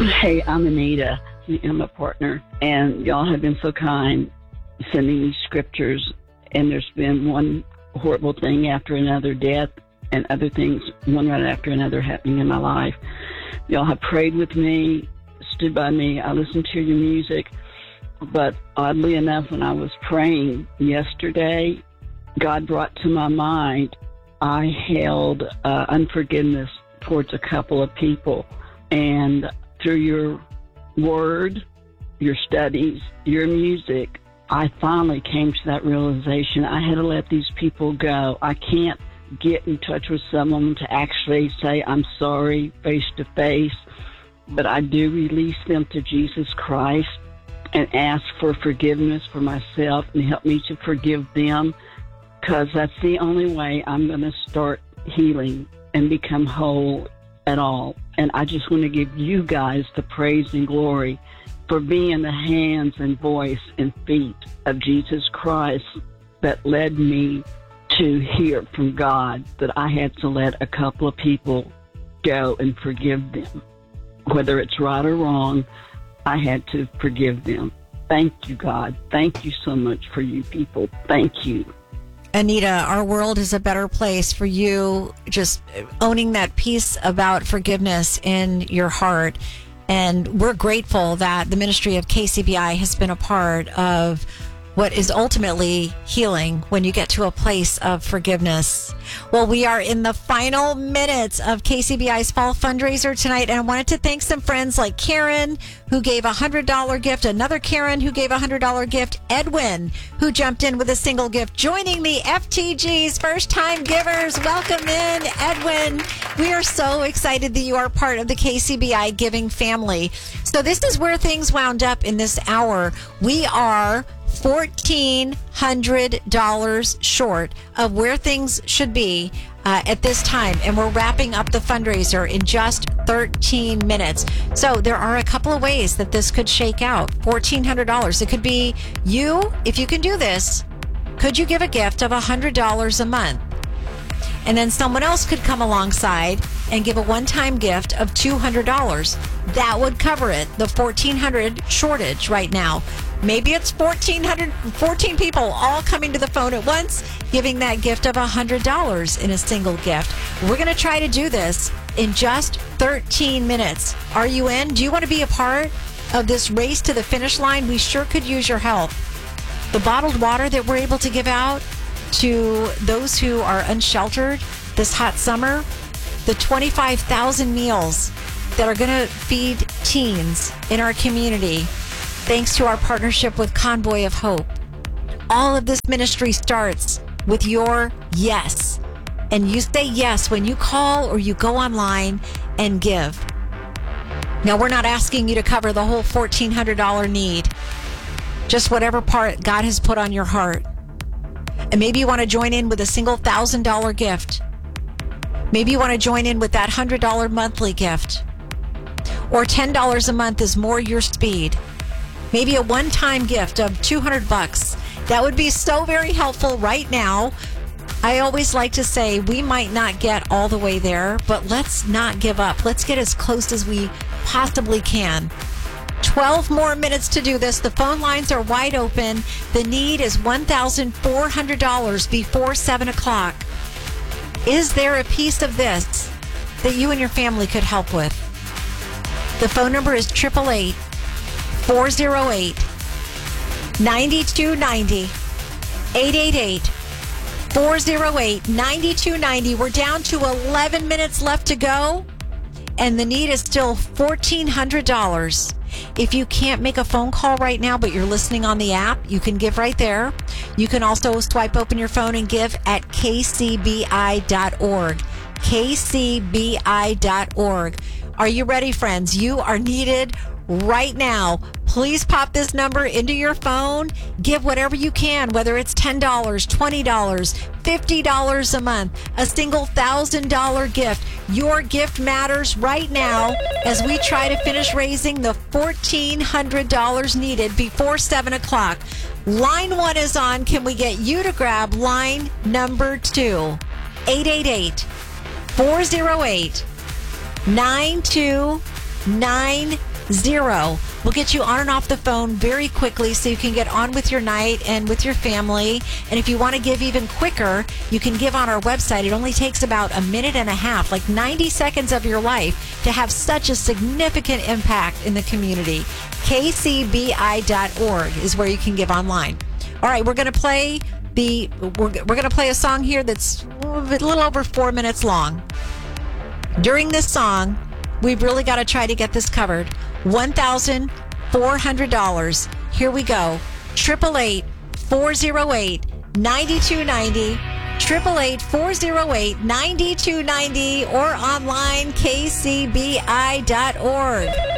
Hey, I'm Anita. I'm a partner, and y'all have been so kind sending me scriptures, and there's been one horrible thing after another, death and other things, one right after another happening in my life. Y'all have prayed with me, stood by me. I listened to your music, but oddly enough, when I was praying yesterday, God brought to my mind I held unforgiveness towards a couple of people, and through your word, your studies, your music, I finally came to that realization. I had to let these people go. I can't get in touch with someone to actually say I'm sorry face to face, but I do release them to Jesus Christ and ask for forgiveness for myself and help me to forgive them, because that's the only way I'm going to start healing and become whole at all. And I just want to give you guys the praise and glory for being the hands and voice and feet of Jesus Christ that led me to hear from God that I had to let a couple of people go and forgive them. Whether it's right or wrong, I had to forgive them. Thank you, God. Thank you so much for you people. Thank you. Anita, our world is a better place for you just owning that piece about forgiveness in your heart. And we're grateful that the ministry of KCBI has been a part of what is ultimately healing when you get to a place of forgiveness. Well, we are in the final minutes of KCBI's fall fundraiser tonight, and I wanted to thank some friends like Karen, who gave a $100 gift, another Karen who gave a $100 gift, Edwin, who jumped in with a single gift, joining the FTG's first-time givers. Welcome in, Edwin. We are so excited that you are part of the KCBI giving family. So this is where things wound up in this hour. We are $1,400 short of where things should be at this time, and we're wrapping up the fundraiser in just 13 minutes. So there are a couple of ways that this could shake out. $1,400. It could be you, if you can do this, could you give a gift of $100 a month? And then someone else could come alongside and give a one-time gift of $200. That would cover it, the $1,400 shortage right now. Maybe it's 14 people all coming to the phone at once, giving that gift of $100 in a single gift. We're going to try to do this in just 13 minutes. Are you in? Do you want to be a part of this race to the finish line? We sure could use your help. The bottled water that we're able to give out to those who are unsheltered this hot summer, the 25,000 meals that are going to feed teens in our community, thanks to our partnership with Convoy of Hope. All of this ministry starts with your yes. And you say yes when you call or you go online and give. Now, we're not asking you to cover the whole $1,400 need. Just whatever part God has put on your heart. And maybe you want to join in with a single $1,000 gift. Maybe you want to join in with that $100 monthly gift. Or $10 a month is more your speed. Maybe a one-time gift of $200. That would be so very helpful right now. I always like to say we might not get all the way there, but let's not give up. Let's get as close as we possibly can. 12 more minutes to do this. The phone lines are wide open. The need is $1,400 before 7 o'clock. Is there a piece of this that you and your family could help with? The phone number is 888-408-9290. 888-408-9290. We're down to 11 minutes left to go, and the need is still $1,400. If you can't make a phone call right now, but you're listening on the app, you can give right there. You can also swipe open your phone and give at kcbi.org. kcbi.org. Are you ready, friends? You are needed right now. Please pop this number into your phone. Give whatever you can, whether it's $10, $20, $50 a month, a single $1,000 gift. Your gift matters right now as we try to finish raising the $1,400 needed before 7 o'clock. Line 1 is on. Can we get you to grab line number 2? 888-408-9290. We'll get you on and off the phone very quickly so you can get on with your night and with your family. And if you want to give even quicker, you can give on our website. It only takes about a minute and a half, like 90 seconds of your life, to have such a significant impact in the community. KCBI.org is where you can give online. All right, we're going to play a song here that's a little over 4 minutes long. During this song, we've really got to try to get this covered. $1,400. Here we go. 888-408-9290. 888-408-9290 or online kcbi.org.